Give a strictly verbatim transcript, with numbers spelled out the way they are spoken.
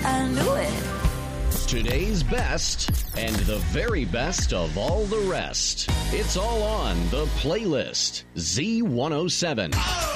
I knew it. Today's best and the very best of all the rest. It's all on the playlist. Z one oh seven.